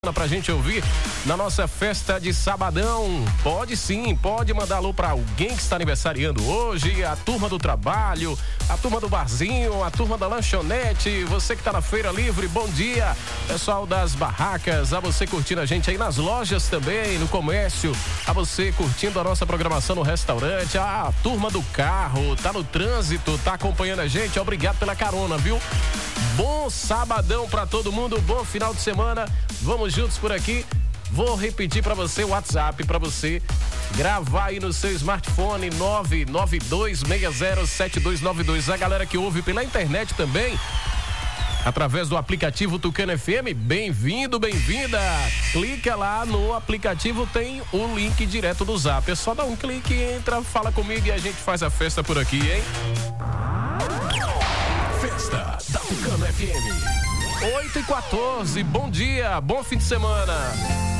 Pra gente ouvir na nossa festa de sabadão. Pode sim, pode mandar alô pra alguém que está aniversariando hoje, a turma do trabalho, a turma do barzinho, a turma da lanchonete, você que tá na feira livre, bom dia, pessoal das barracas, a você curtindo a gente aí nas lojas também, no comércio, a você curtindo a nossa programação no restaurante, a turma do carro, tá no trânsito, tá acompanhando a gente, obrigado pela carona, viu? Bom sabadão pra todo mundo, bom final de semana, vamos juntos por aqui. Vou repetir para você o WhatsApp, para você gravar aí no seu smartphone, 992607292. A galera que ouve pela internet também, através do aplicativo Tucano FM, bem-vindo, bem-vinda. Clica lá no aplicativo, tem o link direto do Zap. É só dar um clique, entra, fala comigo e a gente faz a festa por aqui, hein? Festa da Tucano FM. 8h14, bom dia, bom fim de semana.